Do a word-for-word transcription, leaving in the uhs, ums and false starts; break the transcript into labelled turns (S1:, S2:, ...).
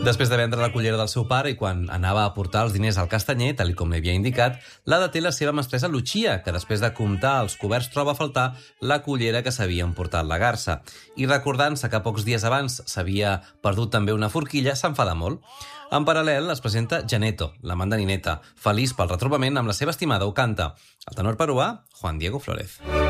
S1: Després de vendre la cullera del seu pare i quan anava a portar els diners al castanyer, tal com li havia indicat, l'ha de té la seva mestressa Lucia, que després de comptar els coberts troba a faltar la cullera que s'havia emportat la garça. I recordant-se que pocs dies abans s'havia perdut també una forquilla, s'enfada molt. En paral·lel es presenta Janeto, l'amant de Nineta, feliç pel retrobament amb la seva estimada Ocanta. El tenor peruà, Juan Diego Flórez.